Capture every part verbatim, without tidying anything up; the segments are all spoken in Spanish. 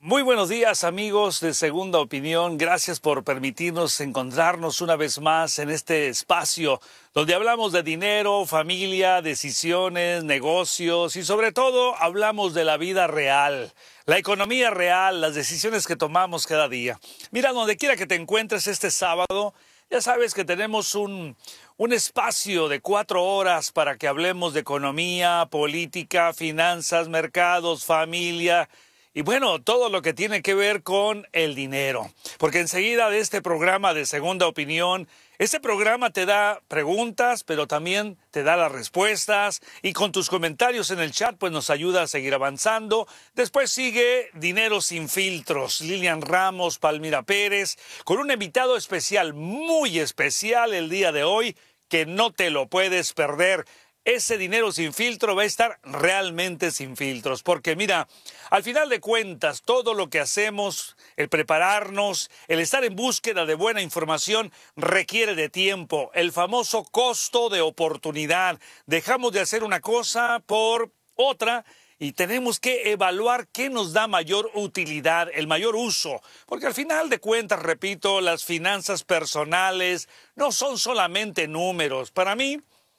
Muy buenos días, amigos de Segunda Opinión. Gracias por permitirnos encontrarnos una vez más en este espacio donde hablamos de dinero, familia, decisiones, negocios y sobre todo hablamos de la vida real, la economía real, las decisiones que tomamos cada día. Mira, donde quiera que te encuentres este sábado, ya sabes que tenemos un, un espacio de cuatro horas para que hablemos de economía, política, finanzas, mercados, familia. Y bueno, todo lo que tiene que ver con el dinero. Porque enseguida de este programa de Segunda Opinión, este programa te da preguntas, pero también te da las respuestas. Y con tus comentarios en el chat, pues nos ayuda a seguir avanzando. Después sigue Dinero sin Filtros, Lilian Ramos, Palmira Pérez, con un invitado especial, muy especial el día de hoy, que no te lo puedes perder. Ese dinero sin filtro va a estar realmente sin filtros, porque mira, al final de cuentas, todo lo que hacemos, el prepararnos, el estar en búsqueda de buena información, requiere de tiempo, el famoso costo de oportunidad. Dejamos de hacer una cosa por otra y tenemos que evaluar qué nos da mayor utilidad, el mayor uso, porque al final de cuentas, repito, las finanzas personales no son solamente números. Para mí,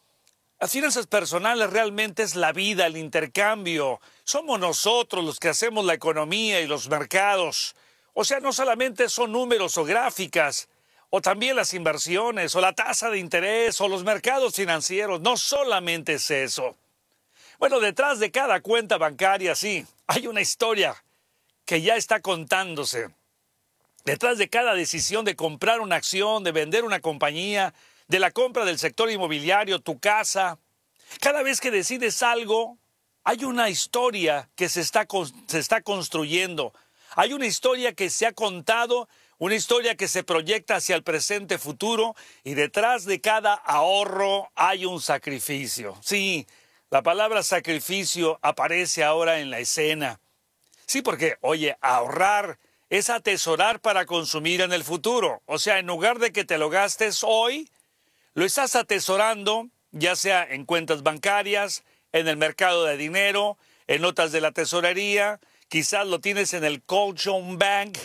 las finanzas personales realmente es la vida, el intercambio. Somos nosotros los que hacemos la economía y los mercados. O sea, no solamente son números o gráficas, o también las inversiones, o la tasa de interés, o los mercados financieros. No solamente es eso. Bueno, detrás de cada cuenta bancaria, sí, hay una historia que ya está contándose. Detrás de cada decisión de comprar una acción, de vender una compañía, de la compra del sector inmobiliario, tu casa. Cada vez que decides algo, hay una historia que se está, se está construyendo. Hay una historia que se ha contado, una historia que se proyecta hacia el presente futuro y detrás de cada ahorro hay un sacrificio. Sí, la palabra sacrificio aparece ahora en la escena. Sí, porque, oye, ahorrar es atesorar para consumir en el futuro. O sea, en lugar de que te lo gastes hoy, lo estás atesorando, ya sea en cuentas bancarias, en el mercado de dinero, en notas de la tesorería, quizás lo tienes en el Colchón Bank.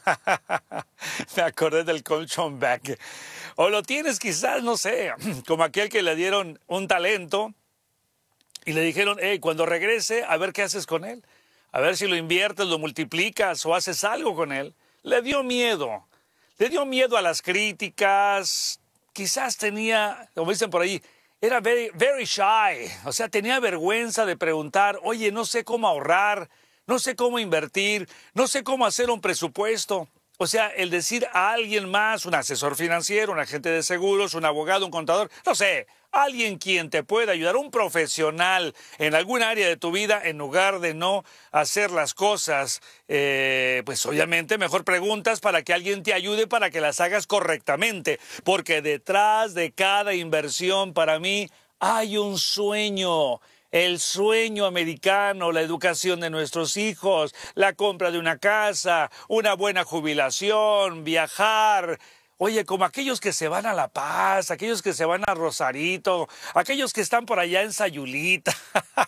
Me acordé del Colchón Bank. O lo tienes quizás, no sé, como aquel que le dieron un talento y le dijeron, hey, cuando regrese, a ver qué haces con él. A ver si lo inviertes, lo multiplicas o haces algo con él. Le dio miedo. Le dio miedo a las críticas. Quizás tenía, como dicen por ahí, era very, very shy. O sea, tenía vergüenza de preguntar, oye, no sé cómo ahorrar, no sé cómo invertir, no sé cómo hacer un presupuesto. O sea, el decir a alguien más, un asesor financiero, un agente de seguros, un abogado, un contador, no sé, alguien quien te pueda ayudar, un profesional en algún área de tu vida, en lugar de no hacer las cosas, eh, pues obviamente mejor preguntas para que alguien te ayude para que las hagas correctamente, porque detrás de cada inversión para mí hay un sueño. El sueño americano, la educación de nuestros hijos, la compra de una casa, una buena jubilación, viajar. Oye, como aquellos que se van a La Paz, aquellos que se van a Rosarito, aquellos que están por allá en Sayulita.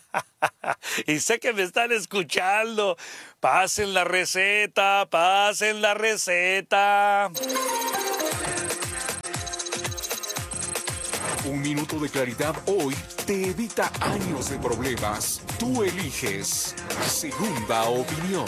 Y sé que me están escuchando. Pasen la receta, pasen la receta. Un minuto de claridad hoy te evita años de problemas. Tú eliges Segunda Opinión.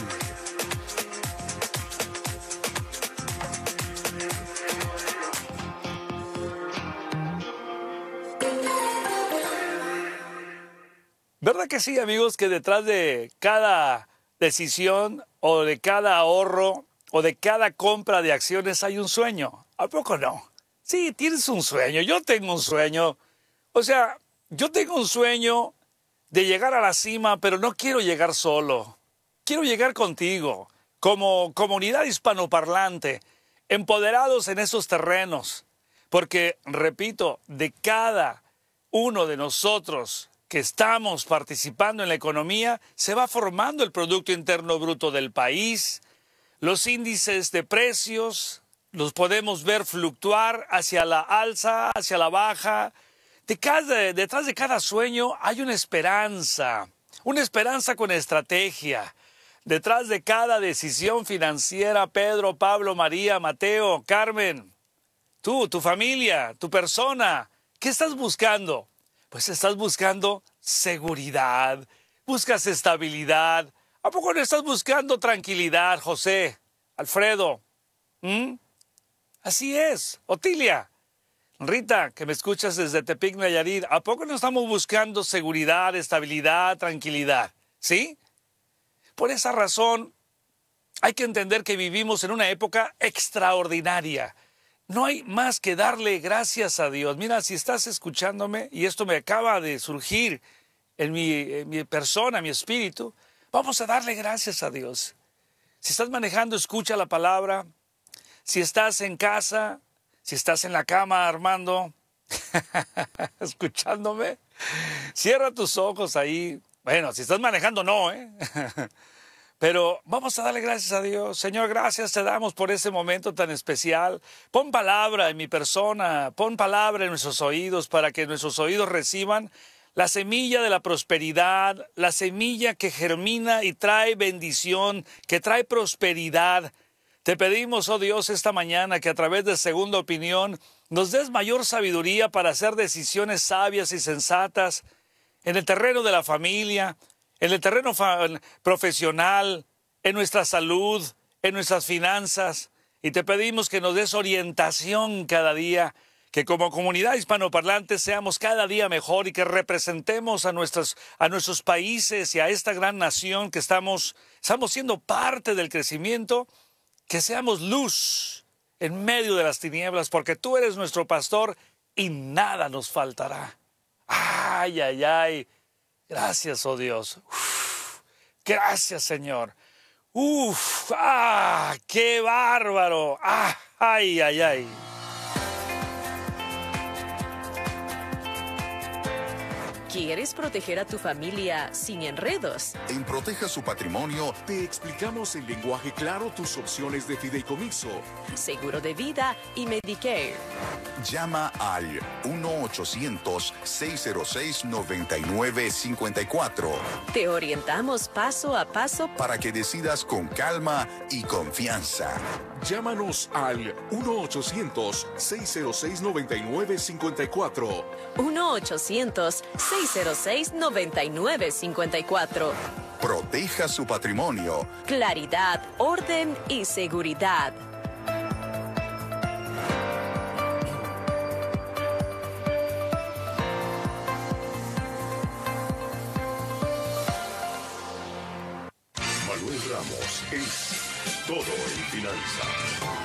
¿Verdad que sí, amigos, que detrás de cada decisión o de cada ahorro o de cada compra de acciones hay un sueño? ¿A poco no? Sí, tienes un sueño. Yo tengo un sueño. O sea, yo tengo un sueño de llegar a la cima, pero no quiero llegar solo. Quiero llegar contigo, como comunidad hispanoparlante, empoderados en esos terrenos. Porque, repito, de cada uno de nosotros que estamos participando en la economía, se va formando el Producto Interno Bruto del país, los índices de precios los podemos ver fluctuar hacia la alza, hacia la baja. De cada, detrás de cada sueño hay una esperanza, una esperanza con estrategia. Detrás de cada decisión financiera, Pedro, Pablo, María, Mateo, Carmen, tú, tu familia, tu persona, ¿qué estás buscando? Pues estás buscando seguridad, buscas estabilidad. ¿A poco no estás buscando tranquilidad, José, Alfredo? ¿Mm? Así es, Otilia, Rita, que me escuchas desde Tepic, Nayarit, ¿a poco no estamos buscando seguridad, estabilidad, tranquilidad? ¿Sí? Por esa razón, hay que entender que vivimos en una época extraordinaria. No hay más que darle gracias a Dios. Mira, si estás escuchándome, y esto me acaba de surgir en mi, en mi persona, en mi espíritu, vamos a darle gracias a Dios. Si estás manejando, escucha la palabra. Si estás en casa, si estás en la cama, Armando, escuchándome, cierra tus ojos ahí. Bueno, si estás manejando, no, ¿eh? Pero vamos a darle gracias a Dios. Señor, gracias te damos por ese momento tan especial. Pon palabra en mi persona, pon palabra en nuestros oídos para que nuestros oídos reciban la semilla de la prosperidad, la semilla que germina y trae bendición, que trae prosperidad. Te pedimos, oh Dios, esta mañana que a través de Segunda Opinión nos des mayor sabiduría para hacer decisiones sabias y sensatas en el terreno de la familia, en el terreno profesional, en nuestra salud, en nuestras finanzas. Y te pedimos que nos des orientación cada día, que como comunidad hispanoparlante seamos cada día mejor y que representemos a, nuestras, a nuestros países y a esta gran nación que estamos, estamos siendo parte del crecimiento, que seamos luz en medio de las tinieblas, porque tú eres nuestro pastor y nada nos faltará. Ay, ay, ay. Gracias, oh Dios. Uf, gracias, Señor. Uf, ah, qué bárbaro. Ah, ay, ay, ay. ¿Quieres proteger a tu familia sin enredos? En Proteja su Patrimonio te explicamos en lenguaje claro tus opciones de fideicomiso. Seguro de vida y Medicare. Llama al uno ochocientos, seis cero seis, nueve nueve cinco cuatro Te orientamos paso a paso para que decidas con calma y confianza. Llámanos al uno ochocientos, seis cero seis, nueve nueve cinco cuatro. uno ochocientos, seis cero seis, nueve nueve cinco cuatro. Proteja su patrimonio. Claridad, orden y seguridad. Manuel Ramos es todo en finanzas.